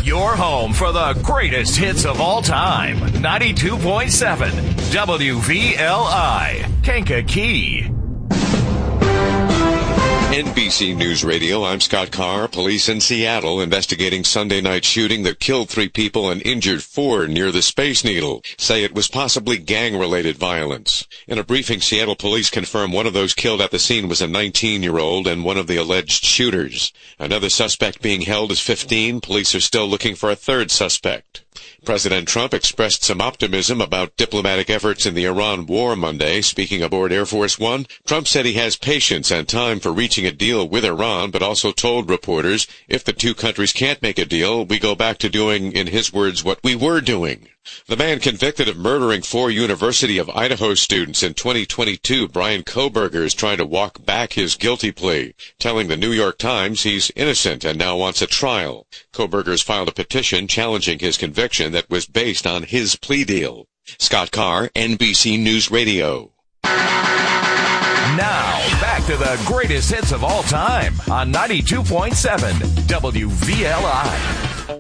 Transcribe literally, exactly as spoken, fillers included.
Your home for the greatest hits of all time. ninety-two point seven W V L I, Kankakee. N B C News Radio, I'm Scott Carr. Police in Seattle investigating Sunday night shooting that killed three people and injured four near the Space Needle say it was possibly gang-related violence. In a briefing, Seattle police confirm one of those killed at the scene was a nineteen-year-old and one of the alleged shooters. Another suspect being held is fifteen. Police are still looking for a third suspect. President Trump expressed some optimism about diplomatic efforts in the Iran war Monday. Speaking aboard Air Force One, Trump said he has patience and time for reaching a deal with Iran, but also told reporters if the two countries can't make a deal, we go back to doing, in his words, what we were doing. The man convicted of murdering four University of Idaho students in twenty twenty-two, Bryan Kohberger, is trying to walk back his guilty plea, telling the New York Times he's innocent and now wants a trial. Kohberger's filed a petition challenging his conviction that was based on his plea deal. Scott Carr, N B C News Radio. Now, back to the greatest hits of all time on ninety-two point seven W V L I.